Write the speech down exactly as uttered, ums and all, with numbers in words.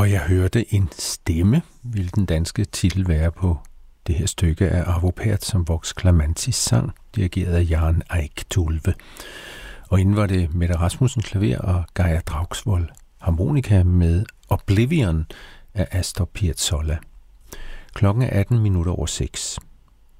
Og jeg hørte en stemme, vil den danske titel være på det her stykke af Arvo Pärt, som Vox Clamantis sang, dirigeret af Jan Eik Tulve. Og inden var det Mette Rasmussen klaver og Geir Draugsvold harmonika med Oblivion af Astor Piazzolla. Klokken er atten minutter over seks.